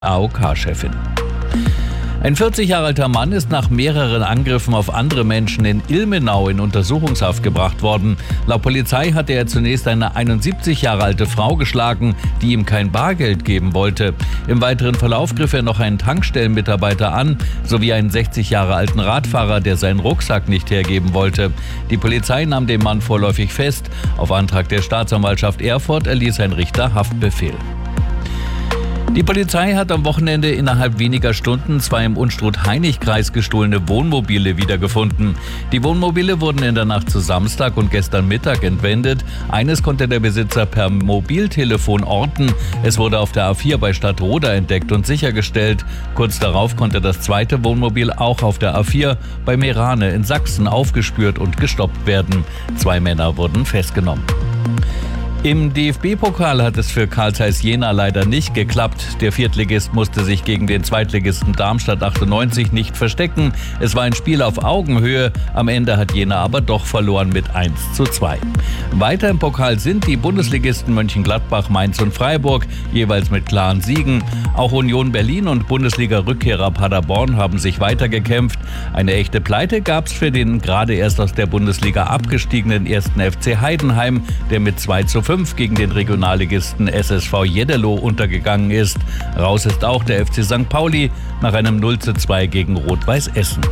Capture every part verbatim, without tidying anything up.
A O K-Chefin. Ein vierzig Jahre alter Mann ist nach mehreren Angriffen auf andere Menschen in Ilmenau in Untersuchungshaft gebracht worden. Laut Polizei hatte er zunächst eine einundsiebzig Jahre alte Frau geschlagen, die ihm kein Bargeld geben wollte. Im weiteren Verlauf griff er noch einen Tankstellenmitarbeiter an, sowie einen sechzig Jahre alten Radfahrer, der seinen Rucksack nicht hergeben wollte. Die Polizei nahm den Mann vorläufig fest. Auf Antrag der Staatsanwaltschaft Erfurt erließ ein Richter Haftbefehl. Die Polizei hat am Wochenende innerhalb weniger Stunden zwei im Unstrut-Hainich-Kreis gestohlene Wohnmobile wiedergefunden. Die Wohnmobile wurden in der Nacht zu Samstag und gestern Mittag entwendet. Eines konnte der Besitzer per Mobiltelefon orten. Es wurde auf der A vier bei Stadtroda entdeckt und sichergestellt. Kurz darauf konnte das zweite Wohnmobil auch auf der A vier bei Meerane in Sachsen aufgespürt und gestoppt werden. Zwei Männer wurden festgenommen. Im D F B-Pokal hat es für Carl Zeiss Jena leider nicht geklappt. Der Viertligist musste sich gegen den Zweitligisten Darmstadt achtundneunzig nicht verstecken. Es war ein Spiel auf Augenhöhe. Am Ende hat Jena aber doch verloren mit eins zu zwei. Weiter im Pokal sind die Bundesligisten Mönchengladbach, Mainz und Freiburg, jeweils mit klaren Siegen. Auch Union Berlin und Bundesliga-Rückkehrer Paderborn haben sich weitergekämpft. Eine echte Pleite gab es für den gerade erst aus der Bundesliga abgestiegenen ersten F C Heidenheim, der mit zwei zu fünf gegen den Regionalligisten S S V Jeddelo untergegangen ist. Raus ist auch der F C Sankt Pauli nach einem null zu zwei gegen Rot-Weiß Essen.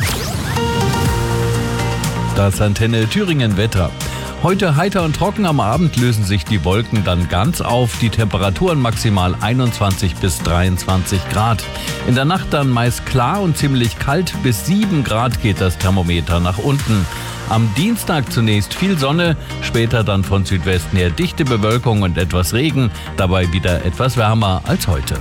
Das Antenne Thüringen Wetter. Heute heiter und trocken, am Abend lösen sich die Wolken dann ganz auf. Die Temperaturen maximal einundzwanzig bis dreiundzwanzig Grad. In der Nacht dann meist klar und ziemlich kalt, bis sieben Grad geht das Thermometer nach unten. Am Dienstag zunächst viel Sonne, später dann von Südwesten her dichte Bewölkung und etwas Regen, dabei wieder etwas wärmer als heute.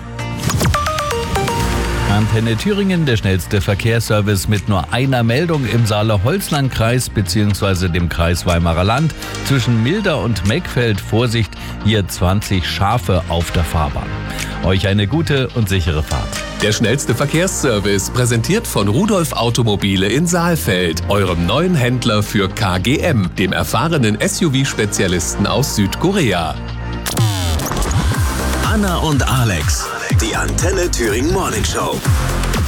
Antenne Thüringen, der schnellste Verkehrsservice mit nur einer Meldung im Saale-Holzland-Kreis bzw. dem Kreis Weimarer Land. Zwischen Milder und Meckfeld, Vorsicht, hier zwanzig Schafe auf der Fahrbahn. Euch eine gute und sichere Fahrt. Der schnellste Verkehrsservice, präsentiert von Rudolf Automobile in Saalfeld, eurem neuen Händler für K G M, dem erfahrenen S U V-Spezialisten aus Südkorea. Anna und Alex, die Antenne Thüringen Morning Show.